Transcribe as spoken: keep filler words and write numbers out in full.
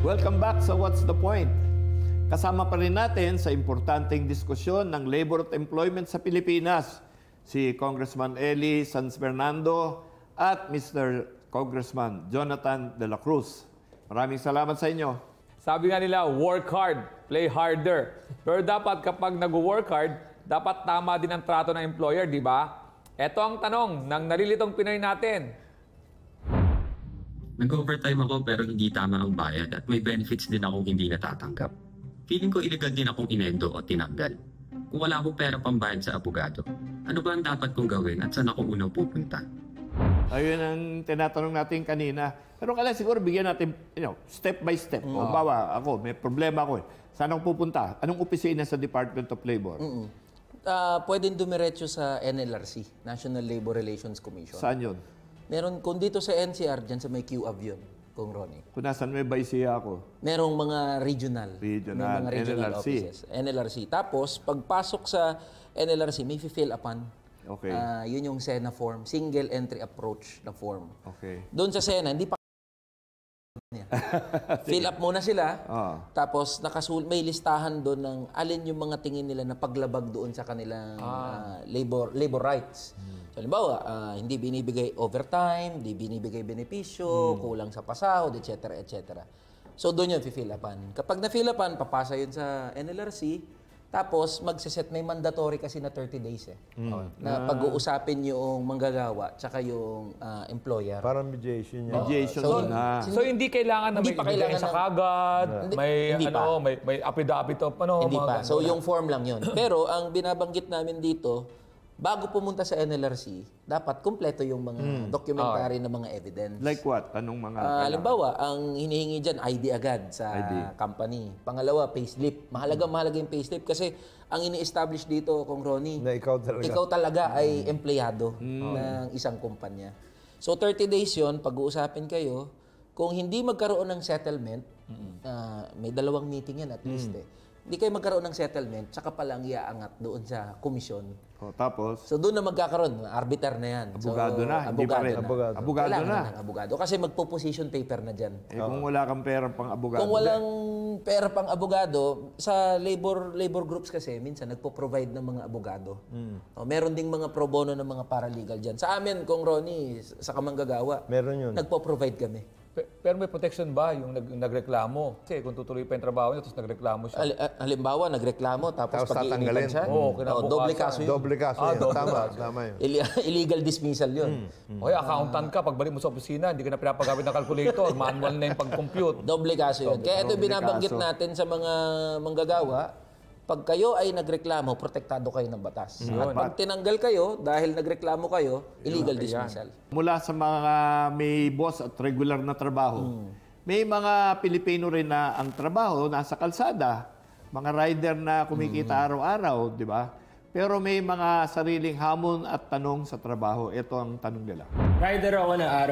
Welcome back sa What's the Point? Kasama pa rin natin sa importanteng diskusyon ng labor at employment sa Pilipinas, si Congressman Eli Sanz Fernando at Mister Congressman Jonathan De La Cruz. Maraming salamat sa inyo. Sabi nga nila, work hard, play harder. Pero dapat kapag nag-work hard, dapat tama din ang trato ng employer, di ba? Ito ang tanong ng nalilitong Pinoy natin. Nag-overtime ako pero hindi tama ang bayad at may benefits din akong hindi natatanggap. Feeling ko illegal din akong inendo o tinanggal. Kung wala akong pera pambayad sa abogado, ano ba ang dapat kong gawin at saan ako unang pupunta? Ayun ang tinatanong natin kanina. Pero kailangan siguro bigyan natin you know, step by step. Mm. O bawa, ako, may problema ako. Eh. Saan ako pupunta? Anong opisina sa Department of Labor? Mm-mm. Uh, pwedeng dumiretso sa N L R C, National Labor Relations Commission. Saan yun? Meron, kung dito sa N C R, dyan sa may Q A V yun, Kung Ronnie. Kung nasan may Baisia ako? Merong mga regional. Regional, may mga regional N L R C. offices. N L R C. Tapos, pagpasok sa N L R C, may fill upan. Okay. Uh, yun yung SENA form, single entry approach na form. Okay. Doon sa SENA, hindi pa fill up muna sila. Ah. Tapos nakasul may listahan doon ng alin yung mga tingin nila na paglabag doon sa kanilang ah. uh, labor labor rights. Hmm. So, halimbawa, uh, hindi binibigay overtime, hindi binibigay benepisyo, hmm. kulang sa pasahod, et cetera, et cetera. So doon yun fill upan. Kapag na-fill upan, papasa yun sa N L R C. Tapos, magsiset, may mandatory kasi na thirty days eh. Mm. Na pag-uusapin yung manggagawa tsaka yung uh, employer. Parang mediation yan. Mediation So, na. so hindi kailangan na Hindi may pa kailangan sa ng- kagad, Hindi- may hindi ano, pa. may may affidavit of ano, Hindi mga pa. ganun. So, yung form lang yun. Pero, ang binabanggit namin dito, bago pumunta sa N L R C, dapat kumpleto yung mga documentary na mga evidence. Like what? Anong mga... Ah, halimbawa, ang hinihingi dyan, I D agad sa I D. company. Pangalawa, payslip. Mahalaga, mahalaga yung payslip kasi ang ini-establish dito, kung Ronnie, Na ikaw talaga. ikaw talaga ay empleyado ng isang kumpanya. So, thirty days yon pag-uusapin kayo. Kung hindi magkaroon ng settlement, ah, may dalawang meeting yan at least eh. Hindi kayo magkaroon ng settlement, tsaka palang iaangat doon sa komisyon. O, tapos, So doon na magkakaroon, arbiter na yan. abogado so, na. Hindi pa rin. Abogado. Abogado Kailangan na. ng abogado. Kasi magpo-position paper na dyan. Eh, kung wala kang pera pang abogado. Kung walang pera pang abogado, sa labor labor groups kasi, minsan nagpo-provide ng mga abogado. O, meron ding mga pro bono ng mga paralegal dyan. Sa amin, kung Ronnie, sa kamanggagawa, Meron yun. nagpo-provide kami. Pe- Pero may protection ba yung nag, nagreklamo? Kasi kung tutuloy pa yung trabaho niya, tapos nagreklamo siya. Hal- ah, halimbawa, nagreklamo, tapos, Tapos pag-iinitan tatanggalin. siya. Oo, oh, kinabukasan. doble kaso yun. Doble kaso Ah, yan. doble Tama, kaso. tama yun. Ili- illegal dismissal yun. O kaya accountant ka, pagbalik mo sa opisina, hindi ka na pinapagamit ng calculator, manual na yung pag-compute. Doble kaso yun. Kaya ito doble binabanggit kaso. natin sa mga manggagawa, pag kayo ay nagreklamo, protektado kayo ng batas. At pag tinanggal kayo, dahil nagreklamo kayo, illegal dismissal. Mula sa mga may boss at regular na trabaho, may mga Pilipino rin na ang trabaho nasa kalsada, mga rider na kumikita araw-araw, di ba? Pero may mga sariling hamon at tanong sa trabaho. Ito ang tanong nila. Rider ako na araw.